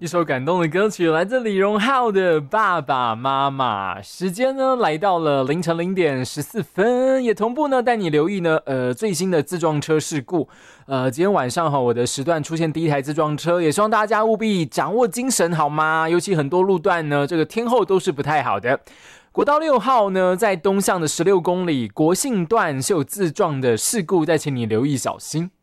一首感动的歌曲来自李荣浩的《爸爸妈妈》。时间呢来到了凌晨0:14，也同步呢带你留意呢最新的自撞车事故。今天晚上我的时段出现第一台自撞车，也希望大家务必掌握精神好吗？尤其很多路段呢这个天候都是不太好的。国道6号呢在东向的16公里国姓段是有自撞的事故，再请你留意小心。